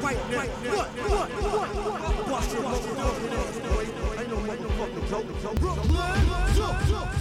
right now. What? Watch your motherfucking ass, boy. Ain't no motherfucking joke. Brooklyn.